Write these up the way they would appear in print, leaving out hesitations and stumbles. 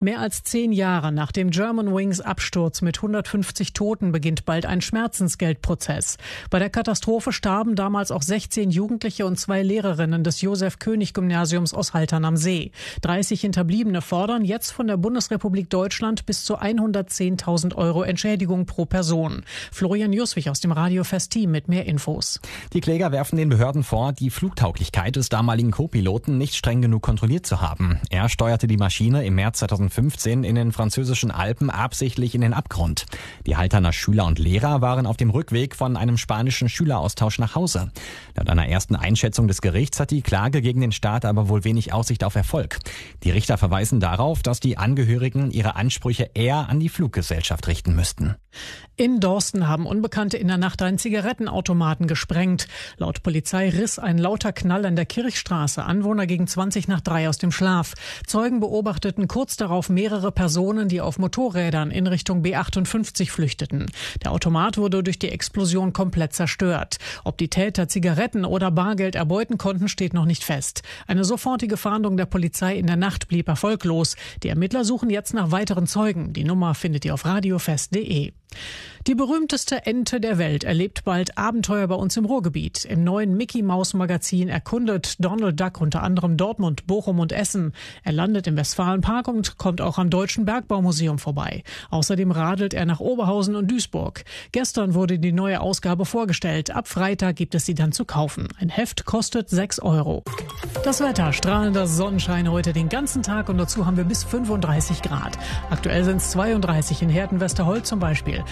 Mehr als 10 Jahre nach dem Germanwings Absturz mit 150 Toten beginnt bald ein Schmerzensgeldprozess. Bei der Katastrophe starben damals auch 16 Jugendliche und 2 Lehrerinnen des Josef-König-Gymnasiums aus Haltern am See. 30 Hinterbliebene fordern jetzt von der Bundesrepublik Deutschland bis zu 110.000 € Entschädigung pro Person. Florian Juswig aus dem Radio-Fest-Team mit mehr Infos. Die Kläger werfen den Behörden vor, die Flugtauglichkeit des damaligen Co-Piloten nicht streng genug kontrolliert zu haben. Er steuerte die Maschine im März 2015 in den französischen Alpen absichtlich in den Abgrund. Die Halterner Schüler und Lehrer waren auf dem Rückweg von einem spanischen Schüleraustausch nach Hause. Laut einer ersten Einschätzung des Gerichts hat die Klage gegen den Staat aber wohl wenig Aussicht auf Erfolg. Die Richter verweisen darauf, dass die Angehörigen ihre Ansprüche eher an die Fluggesellschaft richten müssten. In Dorsten haben Unbekannte in der Nacht einen Zigarettenautomaten gesprengt. Laut Polizei riss ein lauter Knall an der Kirchstraße Anwohner gegen 2:20 aus dem Schlaf. Zeugen beobachteten kurz darauf mehrere Personen, die auf Motorrädern in Richtung B58 flüchteten. Der Automat wurde durch die Explosion komplett zerstört. Ob die Täter Zigaretten oder Bargeld erbeuten konnten, steht noch nicht fest. Eine sofortige Fahndung der Polizei in der Nacht blieb erfolglos. Die Ermittler suchen jetzt nach weiteren Zeugen. Die Nummer findet ihr auf radiofest.de. Die berühmteste Ente der Welt erlebt bald Abenteuer bei uns im Ruhrgebiet. Im neuen Mickey-Maus-Magazin erkundet Donald Duck unter anderem Dortmund, Bochum und Essen. Er landet im Westfalenpark und kommt auch am Deutschen Bergbaumuseum vorbei. Außerdem radelt er nach Oberhausen und Duisburg. Gestern wurde die neue Ausgabe vorgestellt. Ab Freitag gibt es sie dann zu kaufen. Ein Heft kostet 6 €. Das Wetter: strahlender Sonnenschein heute den ganzen Tag und dazu haben wir bis 35 Grad. Aktuell sind es 32 in Herten-Westerholz zum Beispiel.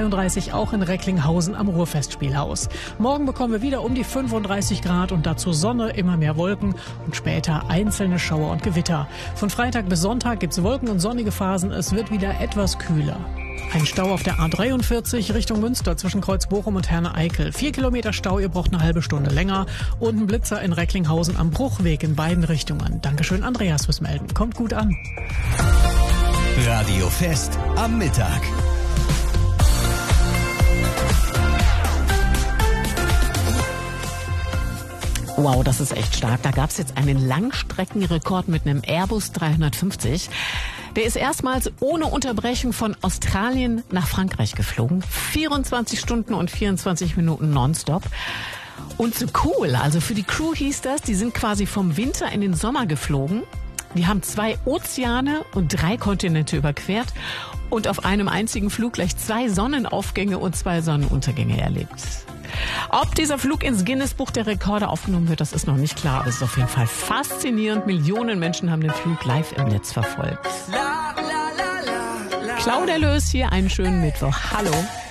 32 auch in Recklinghausen am Ruhrfestspielhaus. Morgen bekommen wir wieder um die 35 Grad und dazu Sonne, immer mehr Wolken und später einzelne Schauer und Gewitter. Von Freitag bis Sonntag gibt's Wolken und sonnige Phasen. Es wird wieder etwas kühler. Ein Stau auf der A43 Richtung Münster zwischen Kreuzbochum und Herne-Eickel. 4 Kilometer Stau, ihr braucht eine halbe Stunde länger. Und ein Blitzer in Recklinghausen am Bruchweg in beiden Richtungen. Dankeschön, Andreas, fürs Melden. Kommt gut an. Radio Fest am Mittag. Wow, das ist echt stark. Da gab es jetzt einen Langstreckenrekord mit einem Airbus 350. Der ist erstmals ohne Unterbrechung von Australien nach Frankreich geflogen. 24 Stunden und 24 Minuten nonstop. Und so cool, also für die Crew hieß das, die sind quasi vom Winter in den Sommer geflogen. Die haben 2 Ozeane und 3 Kontinente überquert und auf einem einzigen Flug gleich 2 Sonnenaufgänge und 2 Sonnenuntergänge erlebt. Ob dieser Flug ins Guinness-Buch der Rekorde aufgenommen wird, das ist noch nicht klar. Aber es ist auf jeden Fall faszinierend. Millionen Menschen haben den Flug live im Netz verfolgt. Claudia Lös hier, einen schönen Mittwoch. Hallo.